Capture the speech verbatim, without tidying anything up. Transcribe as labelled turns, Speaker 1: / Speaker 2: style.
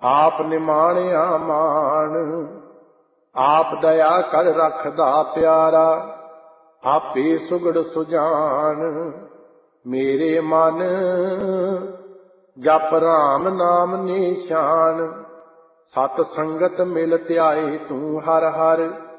Speaker 1: आप निमाणिया मान। आप दया कर रखदा प्यारा, आपे सुगड़ सुजान। मेरे मन जप राम नाम निशान। सत संगत मिल त्याई तू हर हर।